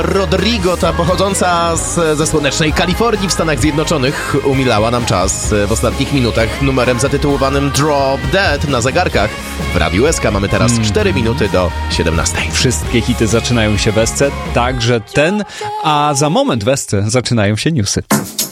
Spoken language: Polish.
Rodrigo, ta pochodząca ze słonecznej Kalifornii w Stanach Zjednoczonych, umilała nam czas w ostatnich minutach numerem zatytułowanym Drop Dead na zegarkach. W Radiu SK mamy teraz 4 minuty do 17. Wszystkie hity zaczynają się w SC, także ten, a za moment w SC zaczynają się newsy.